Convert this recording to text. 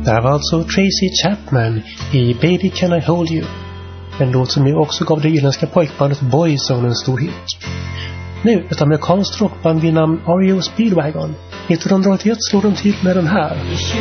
Det var alltså Tracy Chapman i Baby Can I Hold You. En låt som ju också gav det irländska pojkbandet Boyzone en stor hit. Nu ett amerikanskt rockband vid namn R.E.O. Speedwagon. 1981 slog de till med den här.